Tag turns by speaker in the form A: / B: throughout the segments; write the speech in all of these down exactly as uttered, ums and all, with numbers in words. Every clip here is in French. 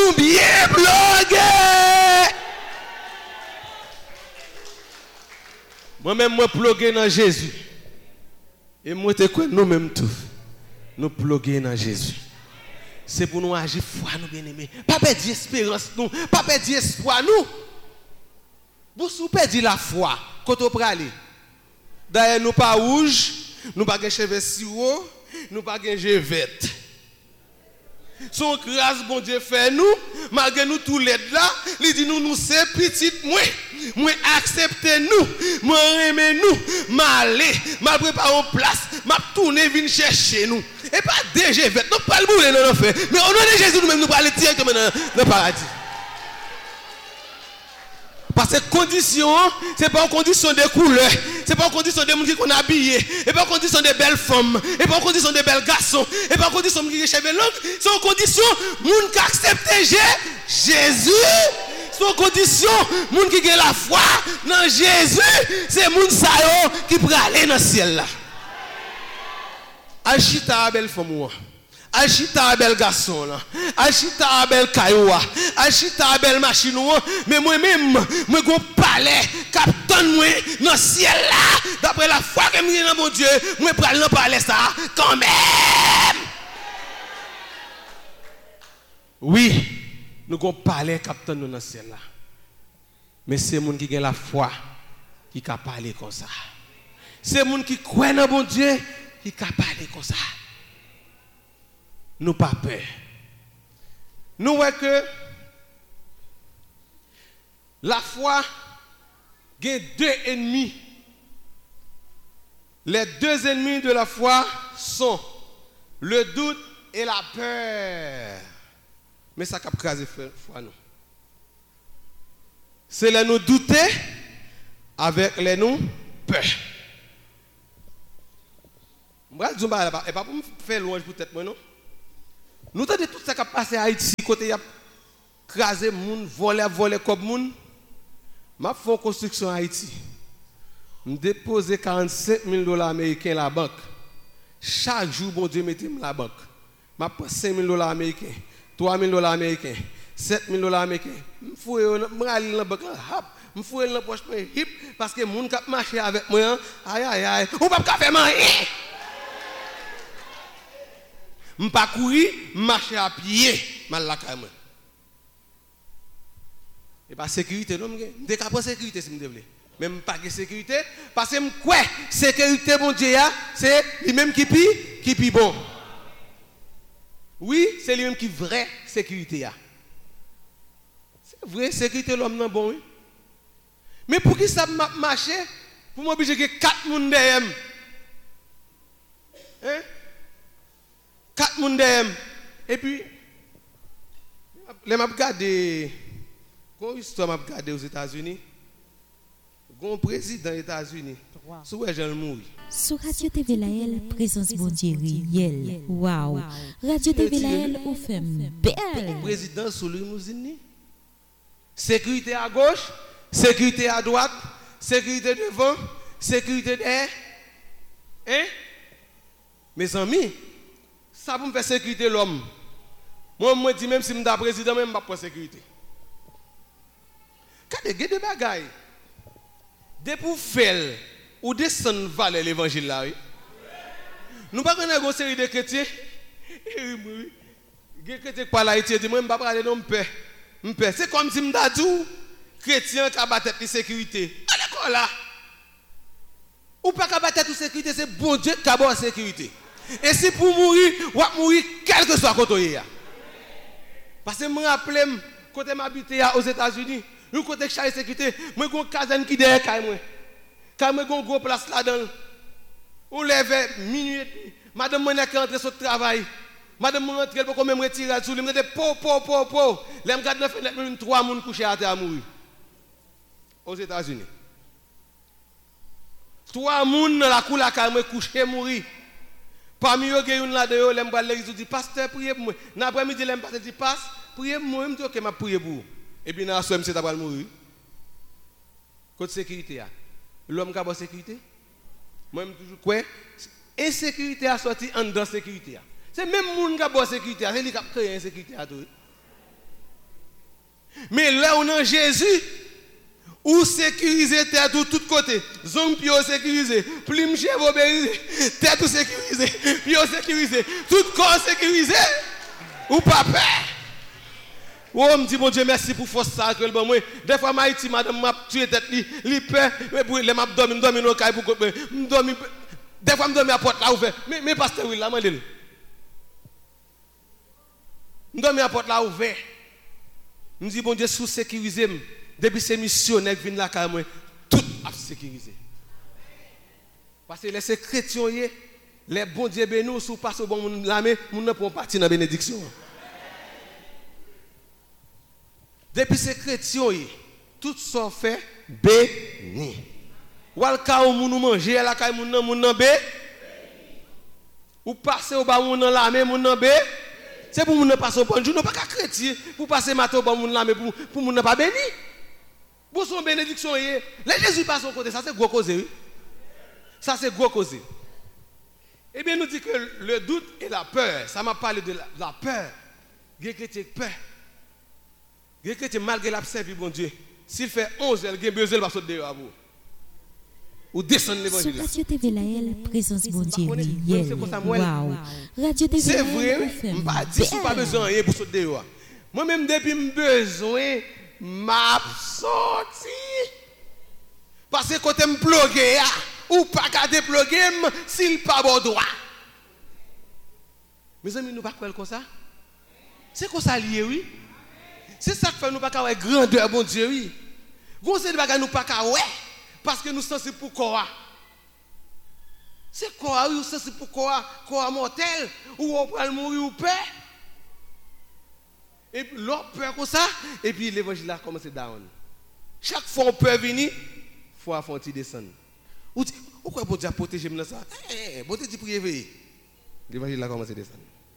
A: nous bien bloguer. Moi-même, moi bloguer dans Jésus. Et moi, te quoi nous-mêmes tous. Nous bloguer dans Jésus. C'est pour nous agir foi, nous bien-aimés. Pas perdre espérance, nous. Pas perdre espoir, nous. Vous perdez la foi. Quand on peut aller. D'ailleurs, nous pas rouge, nous pas de cheveux si haut, nous pas de jevette. Son grâce, bon Dieu, fait nous, malgré nous tous les là, il dit nous, nous c'est petit, moi, moi acceptez nous, moi aimez nous, m'aller, m'a préparé en place, m'a tourné, vinn chercher nous. Et pas des jevette, nous pas le bouler dans l'enfer, mais au nom de Jésus, nous-mêmes, nous pas aller directement dans le paradis. Parce que condition, ce n'est pas une condition de couleur, ce n'est pas une condition de monde qui est habillé, ce n'est pas une condition de belles femmes, ce n'est pas une condition de belles garçons, ce n'est pas une condition de monde qui est cheveux longs, c'est une condition de monde qui accepte Jésus. C'est une condition de monde qui a la foi dans Jésus, c'est le monde qui peut aller dans le ciel là. Achita belle femme. Achita bel garçon là, achita bel caillou, achita bel machine, mais moi-même, moi gon palais, capitaine moi dans ciel là, d'après la foi que j'ai dans mon Dieu, moi pral dans palais ça quand même. Oui, nous gon palais capitaine dans ciel là. Mais c'est monde qui a la foi qui ka parler comme ça. C'est monde qui croit dans mon Dieu qui ka parler comme ça. Nous pas peur. Nous voyons que la foi a deux ennemis. Les deux ennemis de la foi sont le doute et la peur. Mais ça cap craser foi nous. C'est les nous douter avec les nous peur. Moi je dis pas et pas pour me faire louange peut-être moi non. Nous avons tout ça qui a passé à Haïti, côté y a crasé moun, volé, volé comme moun. Ma font construction à Haïti. Je déposé quarante-cinq mille dollars américains à la banque. Chaque jour, bon Dieu, mettez la banque. Je prends cinq mille dollars américains, trois mille dollars américains, sept mille dollars américains. Je fouille dans la banque, je fouille dans la poche, hip, parce que les gens qui marché avec moi, aïe aïe aïe, ou pas faire rien. Je ne pas courir, je marche à pied, mal la caille. Et pas sécurité, non, je ne pas sécurité si je veux. Même pas de sécurité, parce que je crois que sécurité, bon Dieu, c'est lui-même qui pi, qui pi bon. Oui, c'est lui-même qui vrai sécurité. C'est vrai, sécurité, l'homme non bon. Oui. Mais pour qui ça marche, pour m'obliger que quatre personnes derrière. Hein? Quatre personnes. Et puis, les m'a regardé, quand histoire m'a regardé aux États-Unis, un président des États-Unis, sous Jean mourir.
B: Sur Radio T V Laël, présence bon Dieu réel. Waouh. Radio T V Laël, on fait belle.
A: Président sous limousine. Sécurité à gauche, sécurité à droite, sécurité devant, sécurité derrière. Hein? Mes amis, ça pour me faire sécurité l'homme. Moi, je dis même si je suis président, même pas pour sécurité. Quand il y a des bagailles, dès pour faire ou descendre vers l'évangile là, nous ne pouvons pas une série de chrétiens. Les chrétiens qui parlent haïtien disent moi, je ne peux pas parler de mon père. C'est comme si je me dis chrétien qui a battu la sécurité. À l'école là. Ou pas qu'à battre la sécurité, c'est bon Dieu qui a battu la sécurité. Et si pour mourir, ou mourir quel que soit côté. Parce que je me rappelle, quand je m'habitais aux États-Unis, nous côté de la sécurité, moi j'ai une caserne qui derrière moi. Quand moi j'ai une grosse place là-dedans. On lève minuit, madame moi qui rentre sur le travail. Madame moi rentre pour qu'on me retire sur lui, me dit po po po po. Là me regarde dans la fenêtre, trois personnes couchées à terre à mourir. Aux États-Unis. Trois personnes dans la cour là quand moi couché mourir. Parmi eux, il y a une là-dedans, je me l'église, je dis, pasteur, priez pour moi. Dans l'après-midi, je me dis, passe, priez pour moi, je me dis, ok, je prie pour vous. Et puis, dans la soirée, je vais mourir. Côté sécurité, l'homme qui a la sécurité, moi, je toujours quoi, insécurité a sorti en dans sécurité. C'est même le monde qui a la sécurité, c'est lui qui a créé l'insécurité. Mais là, on a Jésus, ou sécuriser tête de tous côtés. Zone pio sécurisé, plume chèvre obérisé, tête sécurisée, pio sécurisé, tout corps sécurisé. Ou pas peur. Oh, me dit mon Dieu merci pour force ça que le bon moi. Des fois Haïti madame m'a tué tête li, li peur, mais pour les m'a dormi, me dormi no caille pour me dormi. Des fois me dormi à porte là ouverte. Mais mais pasteur oui là mandel. Me dormi à porte là ouverte. Me dit bon Dieu sous sécuriser. Depuis ces missionnaires qui viennent là, quand même, tout a sécurisé. Parce que les chrétiens, les bons dieux bénis, si vous passez au bon monde, nous ne pouvons pas partir dans la bénédiction. Depuis ces chrétiens, tout ça fait béni. Ou al cas où nous manger, la caille moun nan moun nan bé. Ou passer au bas moun nan la mais moun nan bé. C'est pour moun nan passer au bon jour, non pas qu'à chrétien, pour passer matin au bas moun la mais pour pour moun nan pas béni. Pour son bénédiction, les Jésus passe au côté, ça c'est gros cause. Ça c'est gros cause. Eh bien, nous dit que le doute et la peur, ça m'a parlé de la, de la peur. Les chrétiens peur. Les chrétiens, malgré l'absence du bon Dieu, s'il fait onze, il a besoin de passer dehors. Ou descendre l'évangile.
B: Sur Radio T V Laël, présence bon Dieu. Wow. Radio T V
A: c'est vrai, je ne pas dire que pas besoin de pour sauter dehors. Moi-même, depuis que j'ai besoin, m'a sorti. Parce que quand je me blogue, ou pas qu'à déploguer s'il pas bon droit. Mes amis, nous ne pas quoi comme ça. C'est comme ça lié, oui. C'est ça qui fait nous pas qu'à grandeur, bon Dieu, oui. Vous savez pas nous pas qu'à ouais. Parce que nous sommes sensibles pour quoi? C'est quoi? Oui, nous sommes sensibles pour quoi? Quoi mortel? Ou on peut mourir ou peur? Et puis l'autre peur comme ça, et puis l'évangile a commencé down. Chaque fois on peut venir, il faut faire un petit descendre. Ou pourquoi bon Dieu protéger moi ça? Eh, bon Dieu dit pour réveiller. L'évangile a commencé à descendre.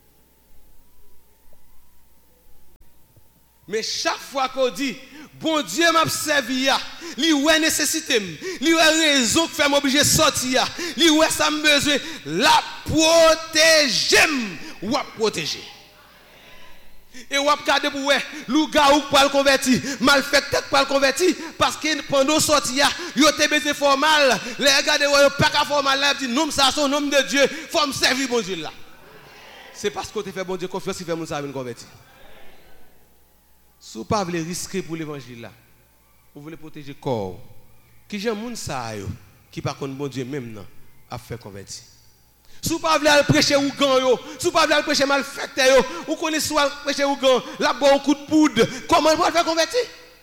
A: Mais chaque fois qu'on dit, bon Dieu m'a servi, il y a nécessité, il y a raison qui fait m'obliger de sortir, il y a ça me besoin, la protéger, ou à protéger. Et ou à garder pour ouais, loup-garou pour le convertir, malfaiteur pour le convertir, parce que pendant sortir, il y a des baisers formels, les regarder ouais, pas qu'à formal là, dit nom ça son nom de Dieu, faut me servir bon Dieu là. C'est parce que tu fais bon Dieu confiance, il fait mon servir convertir. Si vous ne voulez pas risquer pour l'évangile là, vous voulez protéger le corps, qui j'aime moun ça yo, qui par contre bon Dieu même non, a fait convertir. Si vous ne voulez pas prêcher ou gan yo, si vous ne voulez pas prêcher malfaiteur yo, ou connaissez soit prêcher ou gan, là bon coup de poudre, comment vous faire convertir?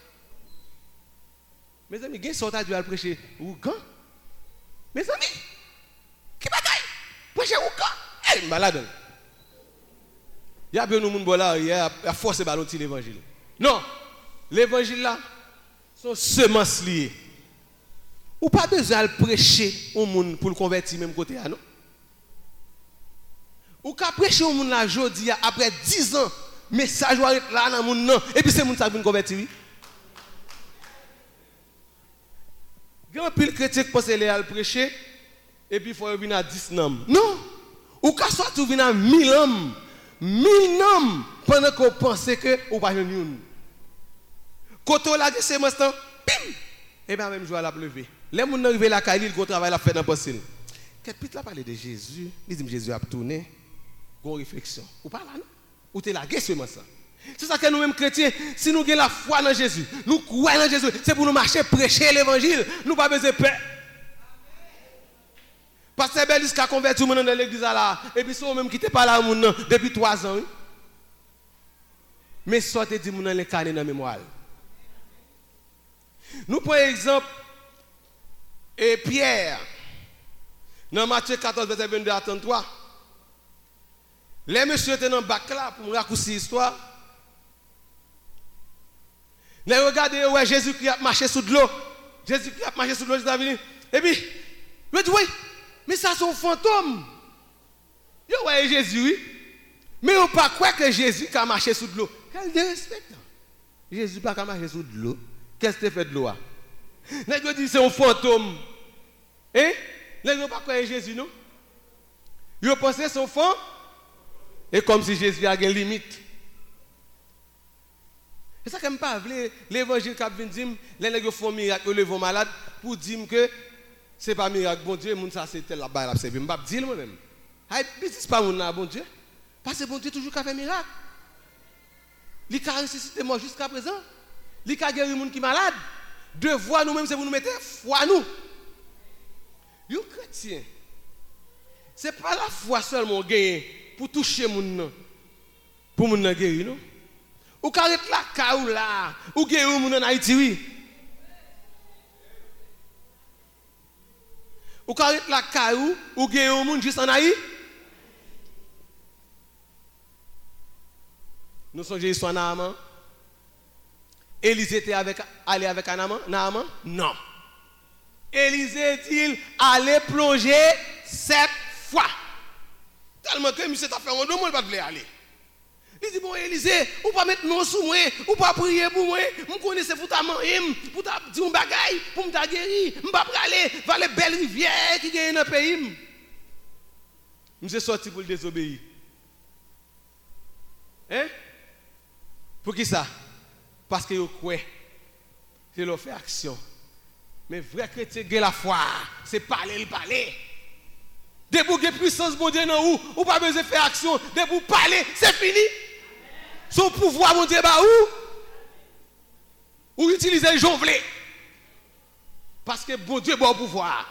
A: Mes amis, qui sont à Dieu à prêcher ou gan? Mes amis, qui bataille? Prêcher ou gan? Eh, malade. Il y a bien nous moun là, il y a force ballon ti l'évangile. Non, l'évangile là, sont semences liées. Ou pas besoin de prêcher au monde pour le convertir même côté à non. Ou qu'à prêcher au monde là aujourd'hui après dix ans, message va être là dans le monde non, et puis c'est monde ça vient convertir. Grand pile chrétien qui pense aller à prêcher et puis il faut venir à dix ans. Non. Ou qu'à soit tu venir à mille hommes, mille hommes pendant qu'on pensait que ou pas une. Quand on a dit c'est maintenant, bim, et bien même jour à la pleuver. Les gens arrivent à la caille, ils travaillent la fête dans le passé. Quand Pierre a parlé de Jésus, il dit Jésus a tourné, une réflexion. Ou pas là, non? Ou tu es là, qu'est-ce que ça? C'est ça que nous-mêmes chrétiens, si nous avons la foi dans Jésus, nous croyons dans Jésus, c'est pour nous marcher, prêcher l'évangile, nous pas besoin de peur. Parce que Belis qui a converti dans l'église là, et puis c'est même qui n'était pas là depuis trois ans. Mais ça te dit, nous avons les canets dans la mémoire. Nous prenons exemple, et Pierre, dans Matthieu quatorze, verset vingt-deux à trente-trois, les messieurs étaient dans le bac là pour me raccourcir l'histoire. Les regardez, ouais, Jésus qui a marché sous de l'eau. Jésus qui a marché sous de l'eau, et puis, je dis, oui, mais ça c'est un fantôme. Yo, ouais, Jésus, oui. Mais on ne peut pas croire que Jésus qui a marché sous de l'eau. Quel dérespect. Jésus n'a pas marché sous de l'eau. Qu'est-ce que tu fait de l'eau? Les gens disent c'est un fantôme. Hein? Les gens ne pas croire Jésus, non? Ils pensent que c'est un fantôme. Et comme si Jésus a une limite. C'est ça que je pas l'évangile qui vient dire, les gens font miracle, ils vont malade, pour dire que ce n'est pas miracle, bon Dieu, moun ça c'est tel là-bas, là, c'est pas dire moi-même. Hey, c'est pas mon bon Dieu. Parce que bon Dieu toujours fait miracle. Il a ressuscité moi jusqu'à présent. Il a guéri les gens qui sont malades. Devoir nous-mêmes, c'est pour nous mettre foi nous. Les chrétiens, ce n'est pas la foi seulement gagner pour toucher les gens, pour les gens guérir, non? Ou carré la caou là, ou guérir les gens en Haïti, oui. Ou carré la caou, ou guérir les gens juste en Haïti. Nous sommes l'histoire Naaman. Élisée était avec, allé avec Naaman? Non. Élisée dit allez plonger sept fois. Tellement que monsieur t'a fait un deux mois, il ne va pas aller. Il dit bon Élisée, ou pas mettre non sous moi, ou pas prier pour moi, je connais pour ta main, pour ta dire un bagaille, pour me guérir, je ne vais pas aller vers les belles rivières qui gagnent dans le pays. Monsieur sorti pour le désobéir. Hein? Pour qui ça? Parce que vous croyez, c'est leur fait action. Mais vrai chrétien qui a la foi, c'est parler, le parler. Dès que vous avez puissance, bon Dieu, non, ou, ou pas besoin de faire action, dès que vous parlez, c'est fini. Son pouvoir, mon Dieu, bah où? Ou utiliser le jonglé. Parce que bon Dieu, bon pouvoir.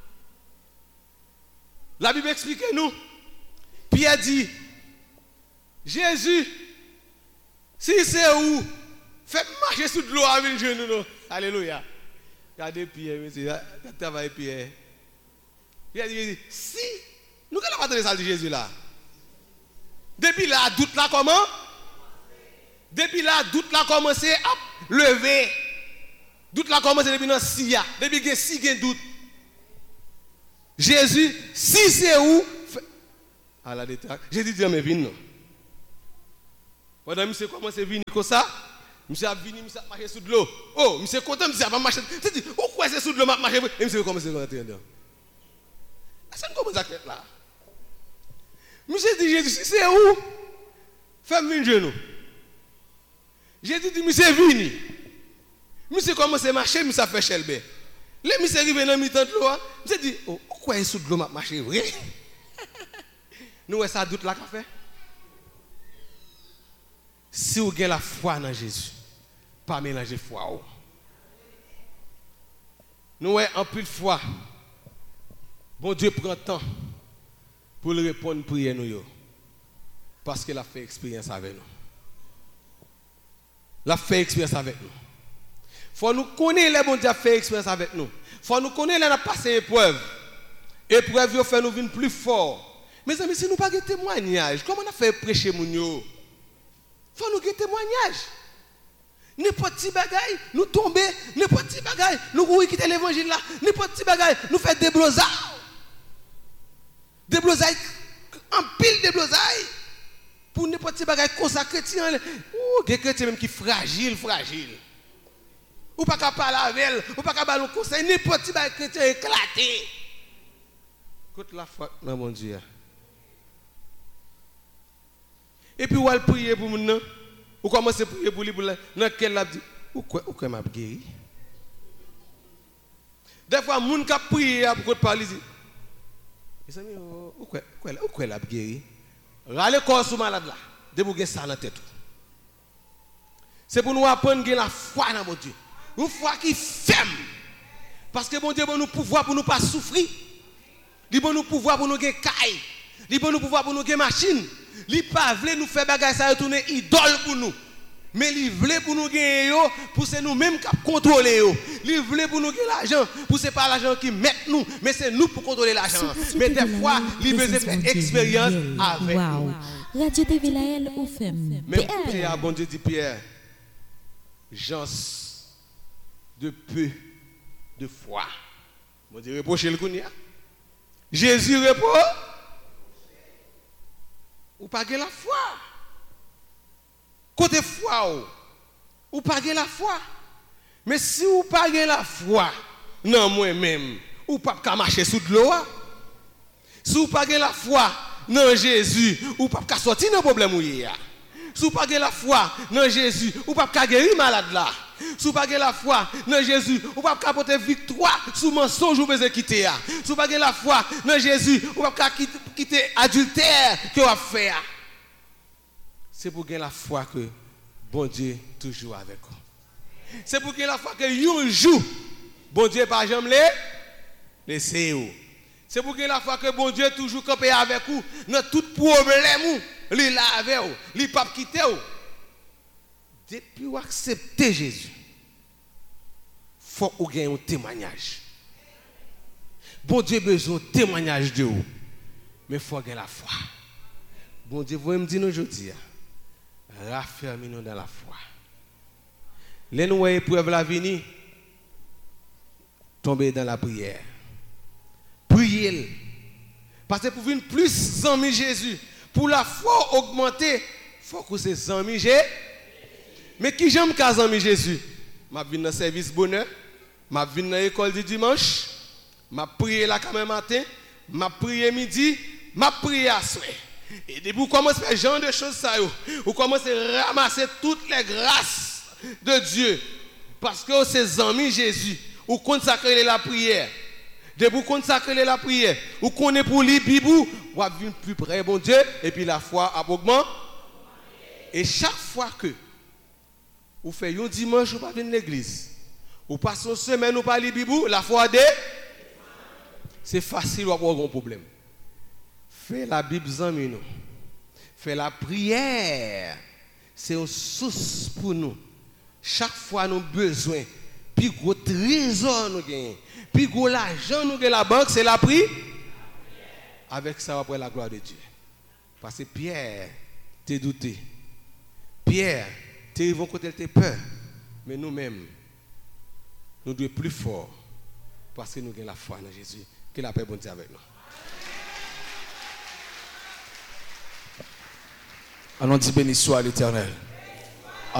A: La Bible explique nous. Pierre dit, Jésus, si c'est où, faites marcher sous de l'eau avec le genou. Alléluia. Regardez Pierre, monsieur, travaillez Pierre. Pierre dit, si, nous allons pas donner ça de Jésus là. Depuis là, doute là comment? Depuis là, doute là commencé à lever. Doute là commencé depuis dans Sia. Depuis que si il doute. Jésus, si c'est où, à la détraque, Jésus dit, mais viens non. Pendant que monsieur commence à venir comme ça, monsieur a venu, monsieur a marché sous de l'eau. Oh, monsieur est content, monsieur a marché. C'est dit, pourquoi c'est sous de l'eau, marché? Et monsieur commence à rentrer dedans. Ça ne commence à faire là. Monsieur dit, Jésus, si c'est où? Fais-moi une genou. Jésus dit, monsieur est venu. Monsieur commence à marcher, monsieur a fait chelbe. Les monsieur arrive dans le mi-temps de l'eau. Monsieur dit, oh, pourquoi est sous de l'eau, marché vrai? Nous, ça doute là qu'a fait. Si vous avez la foi dans Jésus, pas mélanger foi. Nous avons un peu de foi. Bon Dieu prend temps pour le répondre prière nous. Parce qu'il a fait expérience avec nous. Il a fait expérience avec nous. Il faut nous connaître les bon Dieu a fait expérience avec nous. Il faut nous connaître les passé épreuve. Épreuve il fait nous venir plus fort. Mes amis, si nous n'avons pas de témoignage, comment on a fait prêcher mon yo? Il faut nous avoir témoignage. N'importe petit bagaille, nous tomber, n'importe petit bagaille, nous courir quitter l'évangile là, n'importe petit bagaille, nous faire des blosailles. Des blosailles, en pile de blosailles. Pour n'importe petit bagaille consacré, ou des chrétiens même qui fragile, fragile. Ou pas qu'à parler avec elle, ou pas qu'à parler au conseil, n'importe petit bagaille chrétien éclaté. Écoute la foi, mon Dieu. Et puis, on va prier pour nous. Ou commencer à prier pour lui, pour dans quel l'a dit, ou quoi, ou quoi m'a guéri. Des fois, les gens qui prient pour parler, ils disent, ou quoi, ou quoi l'a guéri. Râle corps sous malade là, de vous ça dans la tête. C'est pour nous apprendre à la foi dans mon Dieu. Une foi qui ferme. Parce que mon Dieu, bon nous pouvoir pour nous pas souffrir. Il bon nous pouvoir pour nous gagner caille. Il bon nous pouvoir pour nous gagner machine. Il pas veut nous faire bagaille ça retourner idole pour nous. Mais il veut pour nous gagner pour c'est nous-mêmes qui contrôler yo. Il veut pour nous gagner l'argent pour c'est pas l'argent qui met nous, mais c'est nous pour contrôler l'argent. Mais des fois, il veut faire expérience avec nous.
B: Radio T V Laël ou F E M.
A: Même Pierre, bon Dieu dit Pierre, gens de peu de foi. Bon Dieu reprocher le kounia. Jésus répond, ou pas la foi. Côté foi, ou pas la foi. Mais si ou pas la foi, non moi-même, ou pas marcher sous de l'eau. Si ou pas la foi, non Jésus, ou pas sortir dans problème où il y a. Si vous n'avez pas la foi dans Jésus, vous ne pouvez pas guérir malade là. Si vous n'avez pas la foi dans Jésus, vous ne pouvez pas porter victoire sous mensonge ou vous quitter. Si vous n'avez pas la foi dans Jésus, vous ne pouvez pas quitter adultère que vous avez fait. C'est pour gagner la foi que bon Dieu est toujours avec vous. C'est pour gagner la foi que un jour, bon Dieu pas jamais les laisser. C'est pour gagner la foi que bon Dieu est toujours campé avec vous dans tout problème. Il est là avec vous, il ne peut pas quitter vous. Depuis vous acceptez Jésus, il faut que vous ayez un témoignage. Bon Dieu a besoin de témoignage de vous, mais il faut gagner la foi. Bon Dieu, vous me dites aujourd'hui, raffermez-nous dans la foi. Les nous épreuves la venir, tombez dans la prière. Priez. Parce que pour venir plus amis Jésus, pour la foi augmenter, il faut que ces amis Jésus. Mais qui j'aime qu'à amis Jésus? Je viens dans le service bonheur, je viens dans l'école du dimanche, je prie là quand même matin, je prie midi, je prie à soir. Et depuis vous commencez à faire ce genre de choses, ça, vous commencez à ramasser toutes les grâces de Dieu. Parce que c'est amis Jésus, vous consacrez la prière. Depuis vous consacrez la prière, vous connaissez pour les bibou, vous venez plus près bon Dieu, et puis la foi a augmenté. Et chaque fois que vous faites un dimanche, vous venez à l'église, vous passez une semaine, vous parlez bibou, la foi de, c'est facile, vous avoir un problème. Fais la Bible zami nous. Fais la prière. C'est une source pour nous. Chaque fois nous avons besoin. Puis gros trésor nous gagnons. Puis gros l'argent nous gagnons la banque, c'est la prière. Avec ça, après la gloire de Dieu. Parce que Pierre, t'es douté. Pierre, t'es vont côté tes peur. Mais nous-mêmes, nous devons être plus forts. Parce que nous avons la foi en Jésus. Que la paix bonne Dieu avec nous.
C: Allons dire béni soit l'Éternel.